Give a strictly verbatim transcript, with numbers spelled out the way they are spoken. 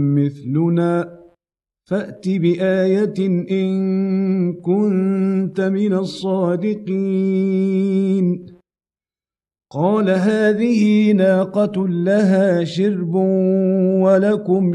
مثلنا فأت بآية إن كنت من الصادقين قال هذه ناقة لها شرب ولكم